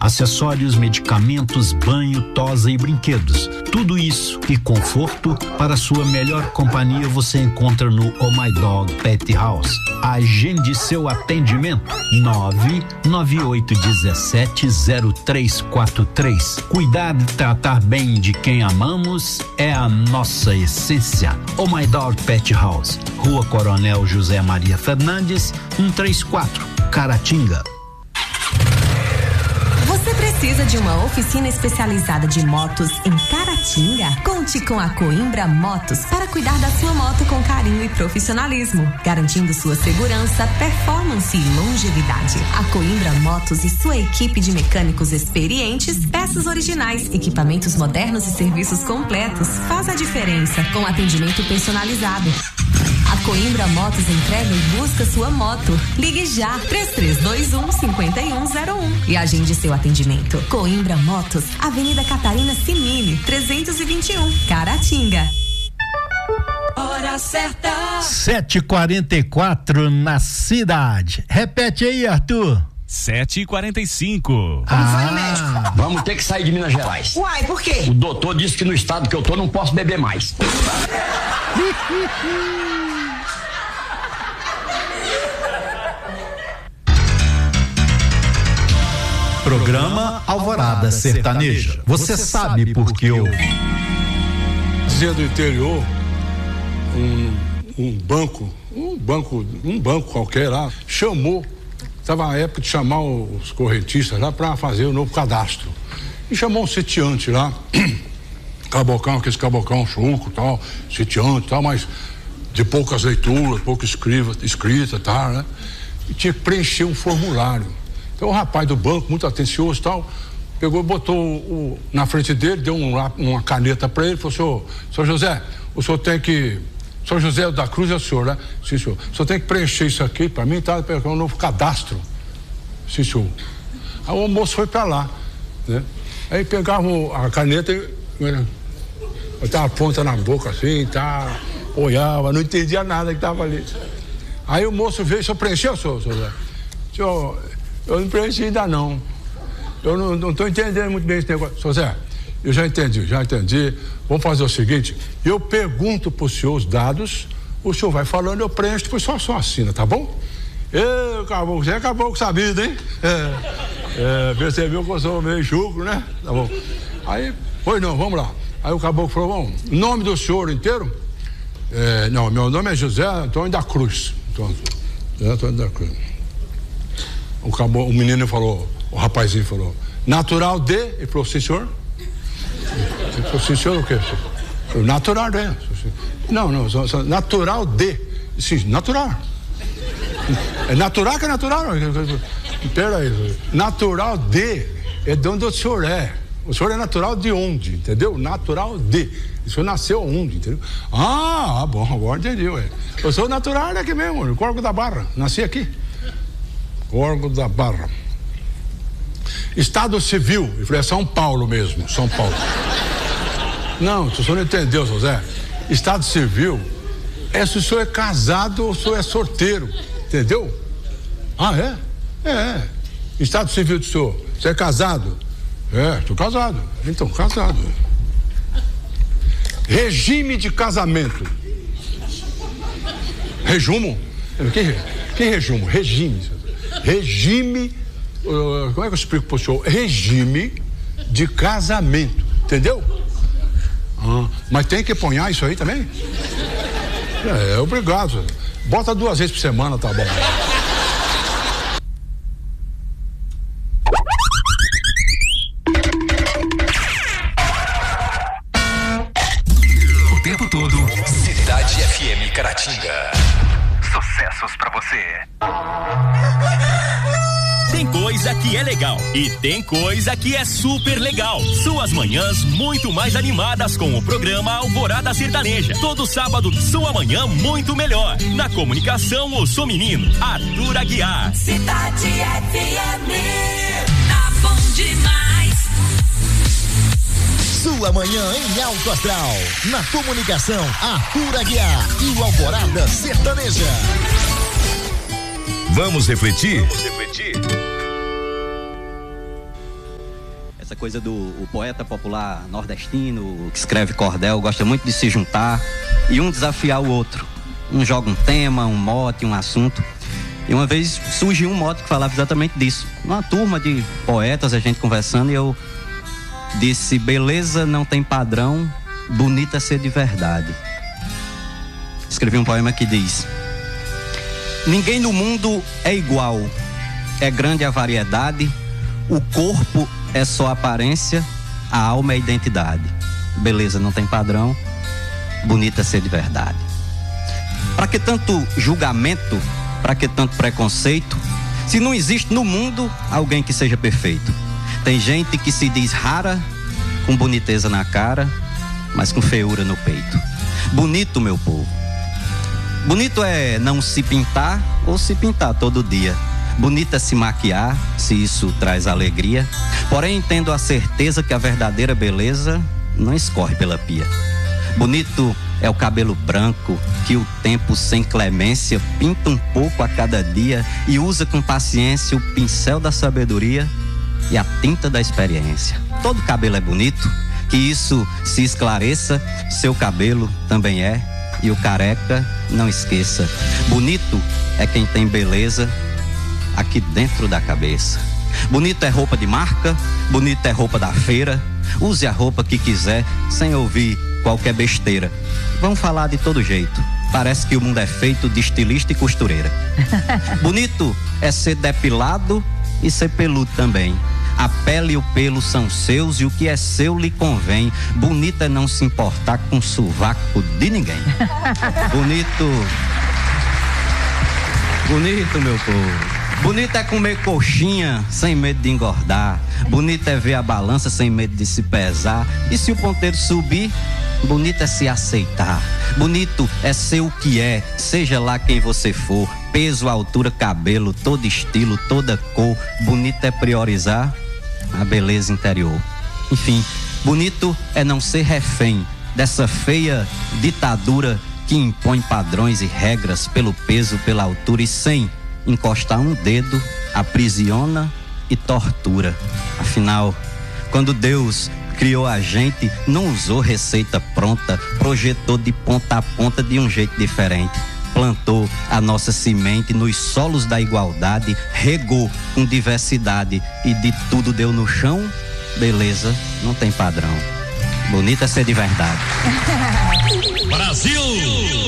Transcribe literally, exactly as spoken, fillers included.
acessórios, medicamentos, banho, tosa e brinquedos. Tudo isso e conforto para sua melhor companhia você encontra no Oh My Dog Pet House. Agende seu atendimento nove nove oito um sete zero três quatro três. Cuidar e tratar bem de quem amamos é a nossa essência. Oh My Dog Pet House, Rua Coronel José Maria Fernandes, cento e trinta e quatro, Caratinga. Você precisa de uma oficina especializada de motos em Caratinga? Conte com a Coimbra Motos para cuidar da sua moto com carinho e profissionalismo, garantindo sua segurança, performance e longevidade. A Coimbra Motos e sua equipe de mecânicos experientes, peças originais, equipamentos modernos e serviços completos faz a diferença com atendimento personalizado. A Coimbra Motos entrega e busca sua moto. Ligue já, três três dois um, cinco um zero um e agende seu atendimento. Coimbra Motos, Avenida Catarina Simini, trezentos e vinte e um, Caratinga. Hora certa. sete e quarenta e quatro na cidade. Repete aí, Arthur. sete e quarenta e cinco. Como ah. foi o médico? Vamos ter que sair de Minas Gerais. Uai, por quê? O doutor disse que no estado que eu tô não posso beber mais. Programa Alvorada Sertaneja. Você sabe por que eu... Dizia do interior, um, um banco, um banco, um banco qualquer lá, chamou, estava a época de chamar os correntistas lá para fazer o novo cadastro. E chamou um sitiante lá, cabocão, aqueles cabocão chuco e tal, sitiante e tal, mas de poucas leituras, pouca escrita, escrita e tal, né? E tinha que preencher um formulário. Então o rapaz do banco, muito atencioso e tal, pegou, botou o, o, na frente dele, deu um, uma caneta para ele, falou: senhor, senhor José, o senhor tem que, senhor José da Cruz é o senhor, né? Sim, senhor. O senhor tem que preencher isso aqui para mim, tá? Pegar um novo cadastro. Sim, senhor. Aí o moço foi para lá, né? Aí pegava a caneta e botava a ponta na boca assim, tá, olhava, não entendia nada que tava ali. Aí o moço veio: o senhor preencheu, senhor, senhor José? Senhor, eu não preenchi ainda não. Eu não, não tô entendendo muito bem esse negócio. Senhor Zé, eu já entendi, já entendi. Vamos fazer o seguinte, eu pergunto pro senhor os dados, o senhor vai falando, eu preencho, depois só só assina, tá bom? Eu, acabou, você acabou com sabido, hein? É, é, percebeu que eu sou meio chucro, né? Tá bom. Aí, pois não, vamos lá. Aí o caboclo falou: bom, nome do senhor inteiro? É, não, meu nome é José Antônio da Cruz. Então, José Antônio da Cruz. O, cabo, o menino falou, o rapazinho falou: natural de? Ele falou: sim, senhor. Ele falou: sim, senhor, o quê? Falei: natural de. Não, não, só, só, natural de. Sim, natural. É natural que é natural? Pera aí. Natural de é de onde o senhor é. O senhor é natural de onde, entendeu? Natural de. O senhor nasceu onde, entendeu? Ah, bom, agora entendi, ué. Eu sou natural daqui mesmo, no Córrego da Barra. Nasci aqui. Córrego da Barra. Estado civil, eu falei: é São Paulo mesmo, São Paulo. Não, o senhor não entendeu, José. Estado civil é se o senhor é casado ou se o senhor é solteiro, entendeu? Ah, é? É. Estado civil do senhor, você é casado? É, estou casado. Então, casado. Regime de casamento. Resumo? Que, que resumo? Regime. Regime, uh, como é que eu explico pro senhor? Regime de casamento, entendeu? Ah, mas tem que ponhar isso aí também? É, é obrigado. Bota duas vezes por semana, tá bom. O tempo todo, Cidade F M Caratinga. Sucessos pra você. Tem coisa que é legal e tem coisa que é super legal. Suas manhãs muito mais animadas com o programa Alvorada Sertaneja. Todo sábado, sua manhã muito melhor. Na comunicação, o Sou Menino, Arthur Aguiar. Cidade F M, tá bom demais. Sua manhã em alto astral. Na comunicação, Arthur Aguiar e o Alvorada Sertaneja. Vamos refletir? Vamos refletir? Essa coisa do o poeta popular nordestino, que escreve cordel, gosta muito de se juntar e um desafiar o outro. Um joga um tema, um mote, um assunto. E uma vez surgiu um mote que falava exatamente disso. Uma turma de poetas, a gente conversando, e eu disse: beleza não tem padrão, bonita ser de verdade. Escrevi um poema que diz: ninguém no mundo é igual, é grande a variedade, o corpo é só aparência, a alma é identidade. Beleza não tem padrão, bonita ser de verdade. Para que tanto julgamento, para que tanto preconceito, se não existe no mundo alguém que seja perfeito? Tem gente que se diz rara, com boniteza na cara, mas com feiura no peito. Bonito, meu povo. Bonito é não se pintar ou se pintar todo dia. Bonito é se maquiar, se isso traz alegria. Porém, tendo a certeza que a verdadeira beleza não escorre pela pia. Bonito é o cabelo branco que o tempo sem clemência pinta um pouco a cada dia e usa com paciência o pincel da sabedoria e a tinta da experiência. Todo cabelo é bonito, que isso se esclareça, seu cabelo também é, e o careca não esqueça. Bonito é quem tem beleza aqui dentro da cabeça. Bonito é roupa de marca, bonito é roupa da feira. Use a roupa que quiser, sem ouvir qualquer besteira. Vamos falar de todo jeito. Parece que o mundo é feito de estilista e costureira. Bonito é ser depilado e ser peludo também. A pele e o pelo são seus e o que é seu lhe convém. Bonito é não se importar com o sovaco de ninguém. Bonito... Bonito, meu povo. Bonito é comer coxinha sem medo de engordar. Bonito é ver a balança sem medo de se pesar. E se o ponteiro subir, bonito é se aceitar. Bonito é ser o que é, seja lá quem você for. Peso, altura, cabelo, todo estilo, toda cor. Bonito é priorizar a beleza interior. Enfim, bonito é não ser refém dessa feia ditadura que impõe padrões e regras pelo peso, pela altura e sem encostar um dedo, aprisiona e tortura. Afinal, quando Deus criou a gente, não usou receita pronta, projetou de ponta a ponta de um jeito diferente. Plantou a nossa semente nos solos da igualdade, regou com diversidade e de tudo deu no chão. Beleza não tem padrão, bonita é ser de verdade. Brasil!